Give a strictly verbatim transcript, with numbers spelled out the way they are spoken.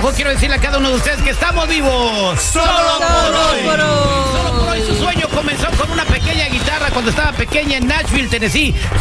mejor quiero decirle a cada uno de ustedes que estamos vivos. Solo, Solo por hoy. por hoy. Solo por hoy. Su sueño comenzó con una pequeña guitarra cuando estaba pequeña en Nashville, Tennessee.